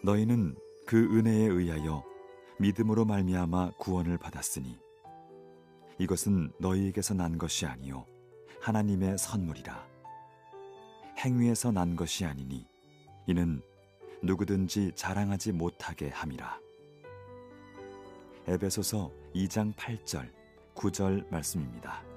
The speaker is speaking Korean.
너희는 그 은혜에 의하여 믿음으로 말미암아 구원을 받았으니 이것은 너희에게서 난 것이 아니요 하나님의 선물이라. 행위에서 난 것이 아니니 이는 누구든지 자랑하지 못하게 함이라. 에베소서 2장 8절 9절 말씀입니다.